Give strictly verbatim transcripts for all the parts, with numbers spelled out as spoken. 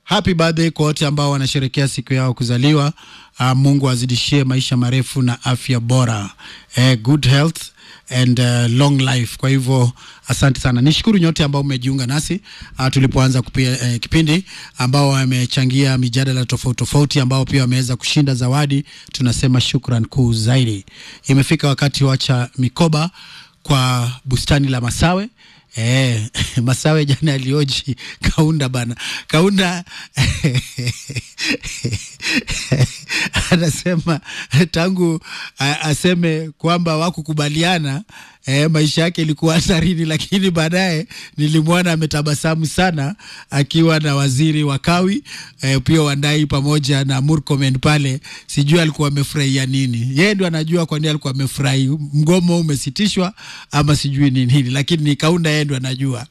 happy birthday kwa wote ambao wanasherehekea siku yao kuzaliwa. Uh, Mungu azidishie maisha marefu na afya bora. Uh, good health and uh, long life. Kwa hivyo asante sana. Nishukuru nyote ambao umejiunga nasi uh, tulipoanza kupia uh, kipindi, ambao wamechangia mijadala tofauti tofauti, ambao pia wameweza kushinda zawadi. Tunasema shukran kuu zaidi. Imefika wakati wacha mikoba kwa bustani la Masawe. Eh, Masawe jana alioji Kaunda bana. Kaunda anasema tangu aseme kwamba wakukubaliana eh, maisha yake ilikuwa hatarini, lakini baadaye nilimwona ametabasamu sana akiwa na waziri wa kawi eh, pia Wandai pamoja na Murkomen pale. Sijui alikuwa amefurahia nini. Yeye ndio anajua kwa nini alikuwa amefurahi. Mgomo umesitishwa ama sijui ni nini, lakini ni Kaunda yeye ndio anajua.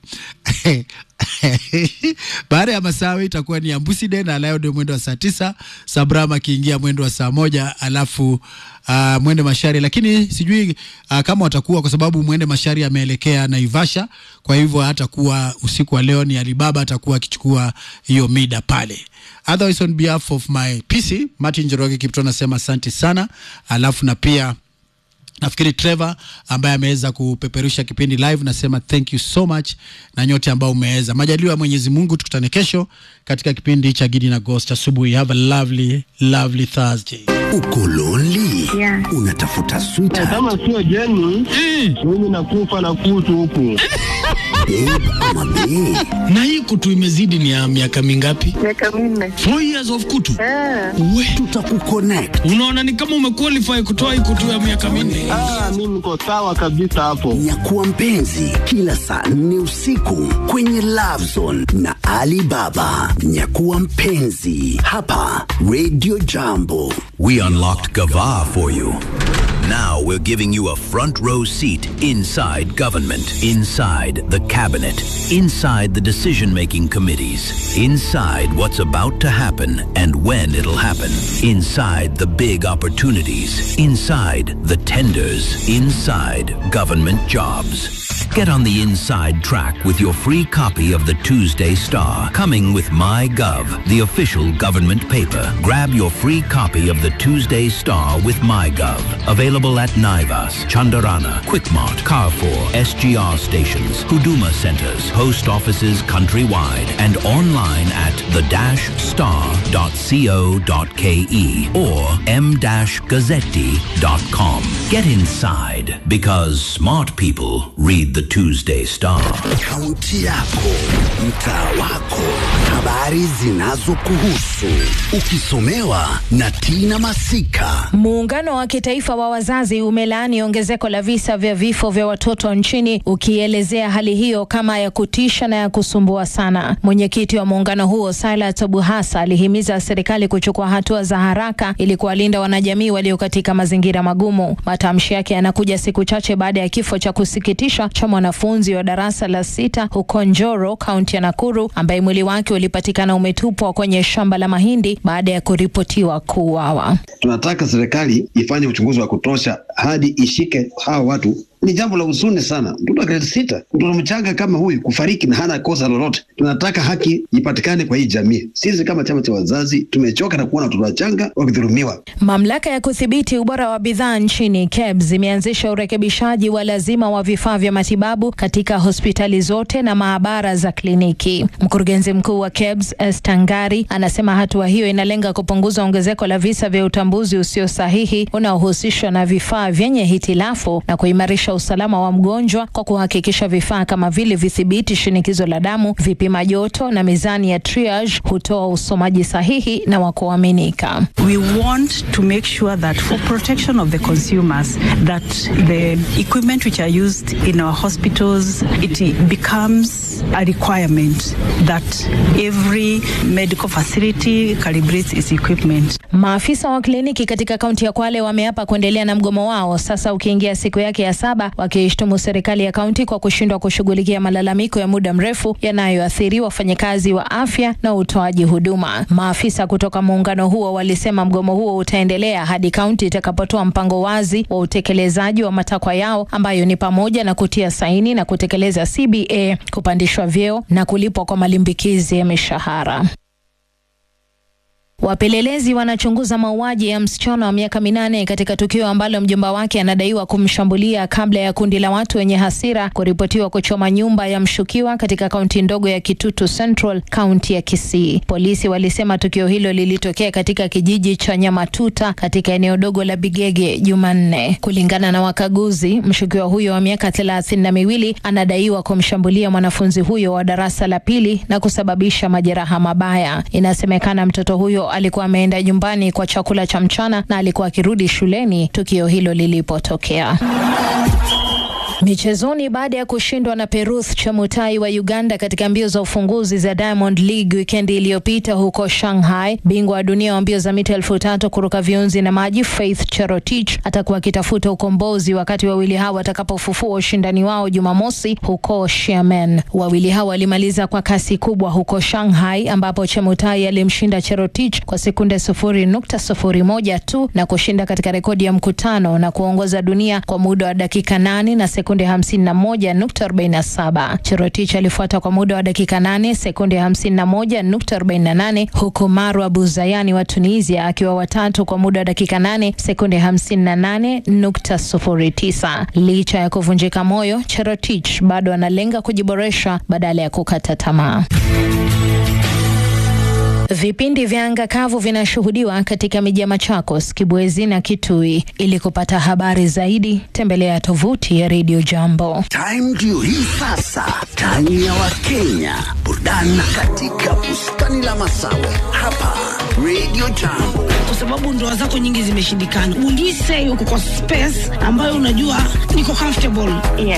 Baada ya Masawe itakuwa ni Ambuside na leo ndio mwendo wa saa tisa, Sabrama kiingia mwendo wa saa moja, alafu uh, Mwende Mashari, lakini sijui uh, kama watakuwa, kwa sababu Mwende Mashari ameelekea Naivasha, kwa hivyo hatakuwa usiku wa leo. Ni Alibaba atakuwa akichukua hiyo mida pale. Otherwise, on behalf of my P C Martin Njoroge Kipto nasema asante sana, alafu na pia nafikiri Trevor ambaye ameweza kupeperusha kipindi live, nasema thank you so much, na nyote ambao umeweza. Majaliwa Mwenyezi Mungu tukutane kesho katika kipindi cha Gidi na Ghost asubuhi. Have a lovely lovely Thursday. Uko lonely? Yeah. Unatafuta sweetheart? Kama sio Jenny, mimi nakufa na kutu huku. Babe ama bae? Na hii kutu imezidi ni ya miaka mingapi? Miaka minne. Four years of kutu? Ah. We, tutakuconnect. unaona ni kama umequalify kutoa hii kutu ya miaka minne. Ah, mimi niko sawa kabisa hapo. Nyakuwa mpenzi kila saa nne usiku kwenye Love Zone na Alibaba. Nyakuwa mpenzi hapa Radio Jambo. We unlocked Gava for you. Now we're giving you a front row seat inside government, inside the cabinet, inside the decision-making committees, inside what's about to happen and when it'll happen, inside the big opportunities, inside the tenders, inside government jobs. Get on the inside track with your free copy of the Tuesday Star, coming with MyGov, the official government paper. Grab your free copy of the Tuesday Star with MyGov. Available at Naivas, Chandarana, Quickmart, Carrefour, S G R stations, Huduma centers, post offices countrywide, and online at the dash star dot co dot ke or m dash gazzetti dot com. Get inside, because smart people read the Tuesday Star. Kaunti yako, mtaa wako, habari zinazokuhusu, ukisomewa na Tina Masika. Muungano wa kitaifa wa wazazi umelaani ongezeko la visa vya vifo vya watoto nchini, ukielezea hali hiyo kama ya kutisha na ya kusumbua sana. Mwenyekiti wa muungano huo Silas Buhasa alihimiza serikali kuchukua hatua za haraka ili kuwalinda wanajamii walio katika mazingira magumu. Matamshi yake yanakuja siku chache baada ya kifo cha kusikitisha cha mwanafunzi wa darasa la sita huko Njoro, kaunti ya Nakuru, ambaye mwili wake ulipatikana umetupwa kwenye shamba la mahindi baada ya kuripotiwa kuuawa. Tunataka serikali ifanye uchunguzi wa kutosha hadi ishike hao watu. Ni jambo la huzuni sana. Mtoto wa grade sita, mtoto mchanga kama huyu kufariki na hana kosa lolote. Tunataka haki ipatikane kwa hii jamii. Sisi kama chama cha wazazi tumechoka na kuona watoto wachanga wakidhulumiwa. Mamlaka ya kudhibiti ubora wa bidhaa nchini K E B S imeanzisha urekebishaji wa lazima wa vifaa vya matibabu katika hospitali zote na maabara za kliniki. Mkurugenzi mkuu wa K E B S Estangari anasema hatua hiyo inalenga kupunguza ongezeko la visa vya utambuzi usio sahihi unaohusishwa na vifaa vyenye hitilafu na kuimarisha usalama wa mgonjwa kwa kuhakikisha vifaa kama vile vidhibiti shinikizo la damu, vipima joto na mizani ya triage hutoa usomaji sahihi na wa kuaminika. We want to make sure that for protection of the consumers, that the equipment which are used in our hospitals, it becomes a requirement that every medical facility calibrates its equipment. Maafisa wa kliniki katika kaunti ya Kwale wameapa kuendelea na mgomo wao sasa ukiingia siku yake ya saba, wakishtumu serikali ya kaunti kwa kushindwa kushughulikia malalamiko ya muda mrefu yanayoathiri wafanyakazi wa afya na utoaji huduma. Maafisa kutoka muungano huo walisema mgomo huo utaendelea hadi kaunti itakapotoa mpango wazi wa utekelezaji wa matakwa yao, ambayo ni pamoja na kutia saini na kutekeleza C B A, kupandishwa vyeo na kulipwa kwa malimbikizi ya mishahara. Wapelelezi wanachunguza mauaji ya msichana wa miaka minane katika tukio ambalo mjomba wake anadaiwa kumshambulia kabla ya kundi la watu wenye hasira kuripotiwa kuchoma nyumba ya mshukiwa katika kaunti ndogo ya Kitutu Central, kaunti ya Kisii. Polisi walisema tukio hilo lilitokea katika kijiji cha Nyamatuta katika eneo dogo la Bigege Jumanne. Kulingana na wakaguzi, mshukiwa huyo wa miaka thelathini na miwili anadaiwa kumshambulia mwanafunzi huyo wa darasa la pili na kusababisha majeraha mabaya. Inasemekana mtoto huyo alikuwa ameenda nyumbani kwa chakula cha mchana na alikuwa akirudi shuleni tukio hilo lilipotokea. Michezoni, baada ya kushindwa na Peruth Chemutai wa Uganda katika mbio za ufunguzi za Diamond League weekend iliyopita huko Shanghai, bingwa wa dunia wa mbio za mita elfu tatu kuruka viunzi na maji Faith Cherotich atakuwa akitafuta ukombozi wakati wawili hao watakapofufua ushindani wao Jumamosi huko Xiamen. Wawili hao walimaliza kwa kasi kubwa huko Shanghai ambapo Chemutai alimshinda Cherotich kwa sekunde sufuri nukta sufuri moja tu na kushinda katika rekodi ya mkutano na kuongoza dunia kwa muda wa dakika nane na sekunde hamsini na moja nukta arobaini na saba. Cherotich alifuata kwa muda wa dakika nane sekunde hamsini na moja nukta arobaini na nane huku Marwa Buzayani wa Tunisia akiwa watatu kwa muda wa dakika nane sekunde hamsini na nane nukta sufuri tisa. Licha ya kuvunjika moyo, Cherotich bado analenga kujiboresha badala ya kukata tamaa. Vipindi vya anga kavu vinashuhudiwa katika miji ya Machakos, Kibwezi na Kitui. Ili kupata habari zaidi, tembelea tovuti ya Radio Jambo. Time ndio hii sasa. Time ya Wakenya. Burudani katika bustani la Masawe. Hapa Radio Jambo. Kwa sababu ndoa zako nyingi zimeshindikana. Ulise uko kwa space ambayo unajua niko comfortable. Yeah.